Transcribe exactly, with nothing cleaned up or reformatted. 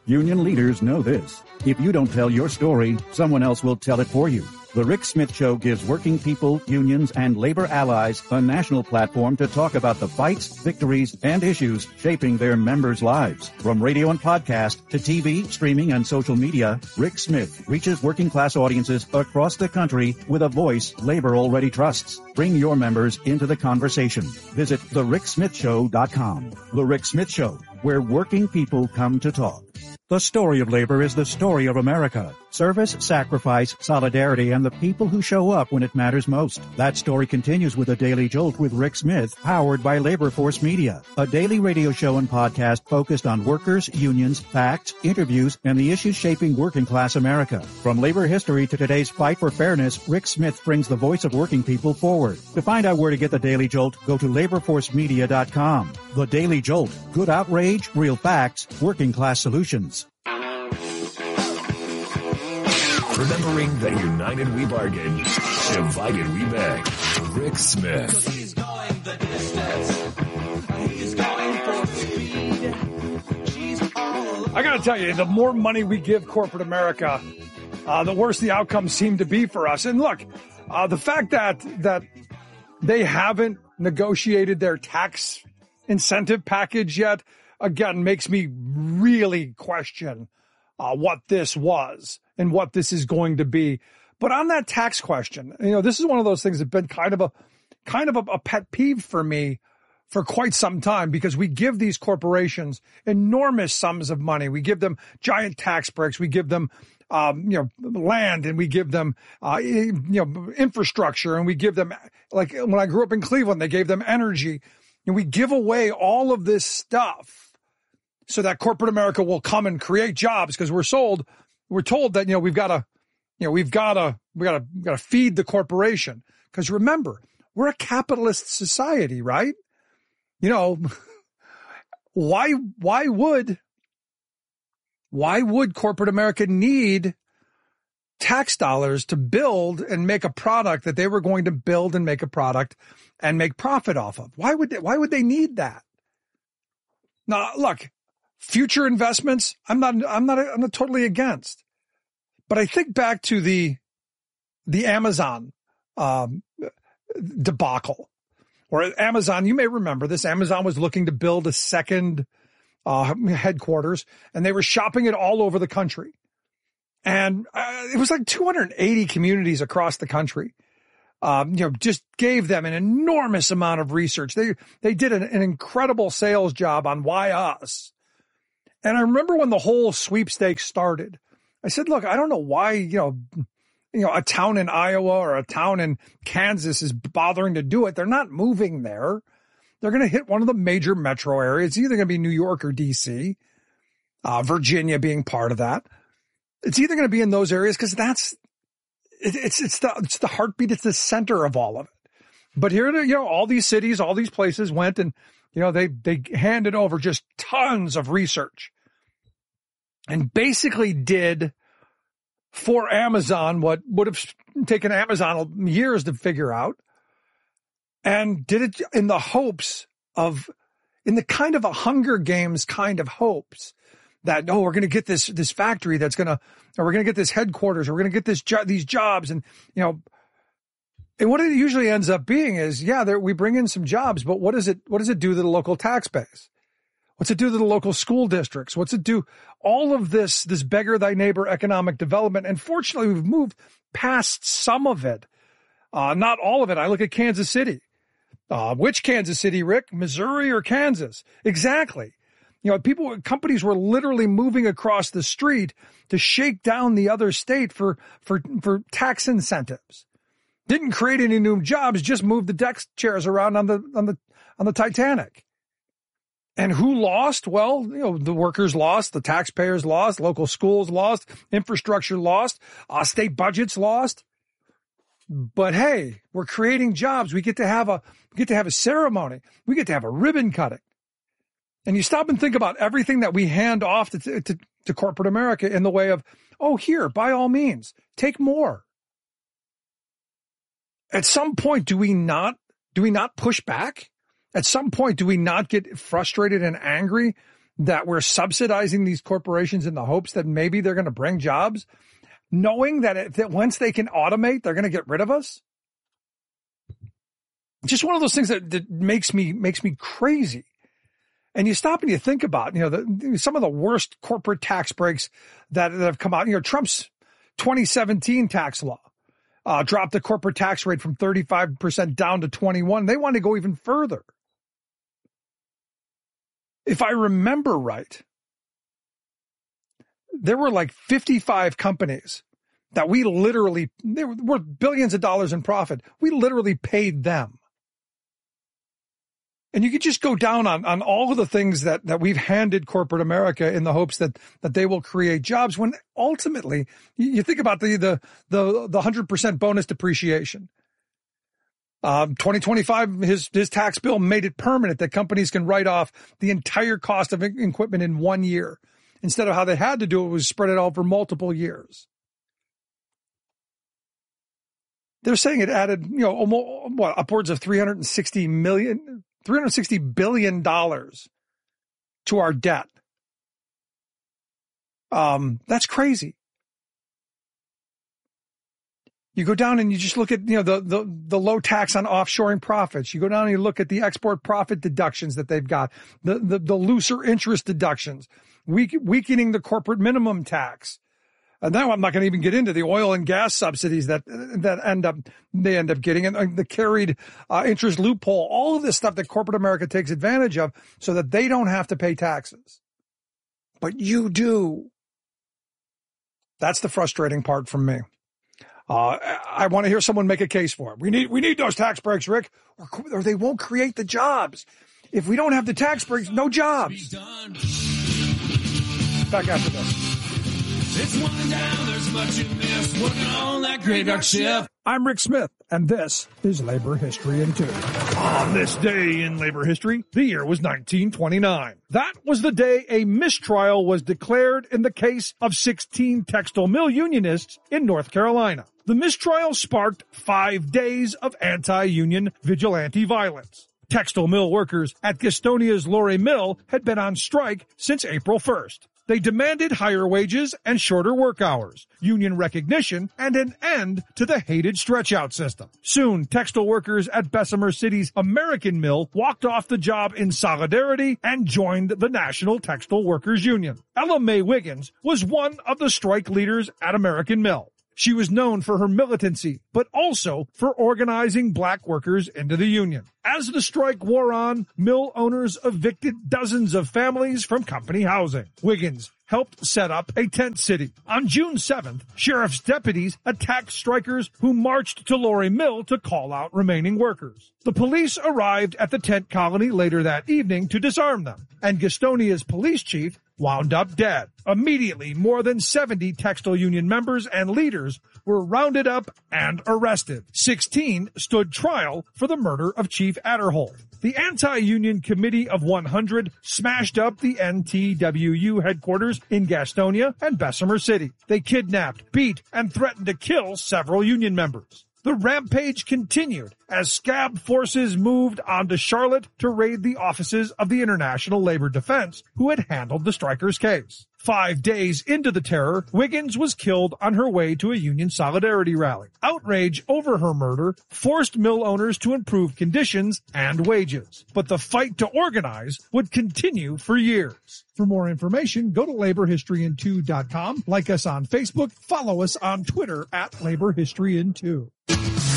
Union leaders know this. If you don't tell your story, someone else will tell it for you. The Rick Smith Show gives working people, unions, and labor allies a national platform to talk about the fights, victories, and issues shaping their members' lives. From radio and podcast to T V, streaming, and social media, Rick Smith reaches working class audiences across the country with a voice labor already trusts. Bring your members into the conversation. Visit the rick smith show dot com. The Rick Smith Show, where working people come to talk. The story of labor is the story of America. Service, sacrifice, solidarity, and the people who show up when it matters most. That story continues with a Daily Jolt with Rick Smith, powered by Labor Force Media, a daily radio show and podcast focused on workers, unions, facts, interviews, and the issues shaping working class America. From labor history to today's fight for fairness, Rick Smith brings the voice of working people forward. To find out where to get the Daily Jolt, go to labor force media dot com. The Daily Jolt. Good outrage, real facts, working class solutions. Remembering that united we bargain, divided we beg. Rick Smith. He's going the distance. He's going for speed. She's all I got to tell you, the more money we give corporate America, uh, the worse the outcomes seem to be for us. And look, uh, the fact that that they haven't negotiated their tax incentive package yet, again, makes me really question uh, what this was and what this is going to be. But on that tax question, you know, this is one of those things that's been kind of a kind of a, a pet peeve for me for quite some time, because we give these corporations enormous sums of money. We give them giant tax breaks. We give them, um, you know, land, and we give them, uh, you know, infrastructure, and we give them, like when I grew up in Cleveland, they gave them energy, and we give away all of this stuff so that corporate America will come and create jobs, because we're sold, we're told that, you know, we've got to, you know, we've got to, we got to, we got to feed the corporation. Because remember, we're a capitalist society, right? You know, why, why would, why would corporate America need tax dollars to build and make a product that they were going to build and make a product and make profit off of? Why would they, why would they need that? Now, look, future investments, I'm not, I'm not, I'm not totally against, but I think back to the, the Amazon, um, debacle. Or Amazon, you may remember this. Amazon was looking to build a second uh, headquarters, and they were shopping it all over the country. And uh, it was like two hundred eighty communities across the country. Um, you know, just gave them an enormous amount of research. They they did an, an incredible sales job on why us. And I remember when the whole sweepstakes started, I said, look, I don't know why, you know, you know, a town in Iowa or a town in Kansas is bothering to do it. They're not moving there. They're going to hit one of the major metro areas. It's either going to be New York or D C, uh, Virginia being part of that. It's either going to be in those areas because that's, it, it's, it's the, it's the heartbeat. It's the center of all of it. But here, you know, all these cities, all these places went and, you know, they, they handed over just tons of research and basically did for Amazon what would have taken Amazon years to figure out, and did it in the hopes of, in the kind of a Hunger Games kind of hopes that, oh, we're going to get this, this factory that's going to, or we're going to get this headquarters, or we're going to get this, jo- these jobs. And, you know, and what it usually ends up being is, yeah, there, we bring in some jobs, but what does it, what does it do to the local tax base? What's it do to the local school districts? What's it do? All of this, this beggar thy neighbor economic development. And fortunately, we've moved past some of it. Uh, not all of it. I look at Kansas City. Uh, which Kansas City, Rick? Missouri or Kansas? Exactly. You know, people, companies were literally moving across the street to shake down the other state for, for, for tax incentives. Didn't create any new jobs, just moved the deck chairs around on the, on the, on the Titanic. And who lost? Well, you know, the workers lost, the taxpayers lost, local schools lost, infrastructure lost, uh, state budgets lost. But hey, we're creating jobs. We get to have a, we get to have a ceremony. We get to have a ribbon cutting. And you stop and think about everything that we hand off to, to, to corporate America in the way of, oh, here, by all means, take more. At some point, do we not, do we not push back? At some point, do we not get frustrated and angry that we're subsidizing these corporations in the hopes that maybe they're going to bring jobs, knowing that, it, that once they can automate, they're going to get rid of us? Just one of those things that, that makes me makes me crazy. And you stop and you think about, you know, the, some of the worst corporate tax breaks that, that have come out. You know, Trump's twenty seventeen tax law uh, dropped the corporate tax rate from thirty-five percent down to twenty-one. They want to go even further. If I remember right, there were like fifty-five companies that we literally, they were worth billions of dollars in profit. We literally paid them. And you could just go down on, on all of the things that, that we've handed corporate America in the hopes that, that they will create jobs, when ultimately you, you think about the, the, the, the one hundred percent bonus depreciation. Um, twenty twenty-five, his, his tax bill made it permanent that companies can write off the entire cost of equipment in one year, instead of how they had to do it was spread it out for multiple years. They're saying it added, you know, almost, what, upwards of three hundred sixty million, three hundred sixty billion dollars to our debt. Um, that's crazy. You go down and you just look at, you know, the, the, the low tax on offshoring profits. You go down and you look at the export profit deductions that they've got, the, the, the looser interest deductions, weak, weakening the corporate minimum tax. And now I'm not going to even get into the oil and gas subsidies that, that end up, they end up getting, and the carried uh, interest loophole, all of this stuff that corporate America takes advantage of so that they don't have to pay taxes. But you do. That's the frustrating part from me. Uh, I want to hear someone make a case for it. We need, we need those tax breaks, Rick, or, or they won't create the jobs. If we don't have the tax breaks, no jobs. Back after this. It's one down, there's much you miss, working on that graveyard shift. I'm Rick Smith, and this is Labor History in Two. On this day in labor history, the year was nineteen twenty-nine. That was the day a mistrial was declared in the case of sixteen textile mill unionists in North Carolina. The mistrial sparked five days of anti-union vigilante violence. Textile mill workers at Gastonia's Lorry Mill had been on strike since April first. They demanded higher wages and shorter work hours, union recognition, and an end to the hated stretch-out system. Soon, textile workers at Bessemer City's American Mill walked off the job in solidarity and joined the National Textile Workers Union. Ella Mae Wiggins was one of the strike leaders at American Mill. She was known for her militancy, but also for organizing black workers into the union. As the strike wore on, mill owners evicted dozens of families from company housing. Wiggins helped set up a tent city. On June seventh, sheriff's deputies attacked strikers who marched to Lorry Mill to call out remaining workers. The police arrived at the tent colony later that evening to disarm them, and Gastonia's police chief wound up dead. Immediately, more than seventy textile union members and leaders were rounded up and arrested. sixteen stood trial for the murder of Chief Adderholt. The Anti-Union Committee of one hundred smashed up the N T W U headquarters in Gastonia and Bessemer City. They kidnapped, beat, and threatened to kill several union members. The rampage continued as scab forces moved onto Charlotte to raid the offices of the International Labor Defense, who had handled the strikers' case. Five days into the terror, Wiggins was killed on her way to a union solidarity rally. Outrage over her murder forced mill owners to improve conditions and wages. But the fight to organize would continue for years. For more information, go to labor history in two dot com, like us on Facebook, follow us on Twitter at labor history in two.